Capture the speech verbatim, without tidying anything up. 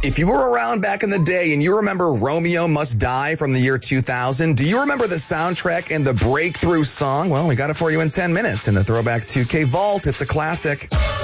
If you were around back in the day and you remember Romeo Must Die from the year two thousand, do you remember the soundtrack and the breakthrough song? Well, we got it for you in ten minutes in the Throwback two K Vault. It's a classic.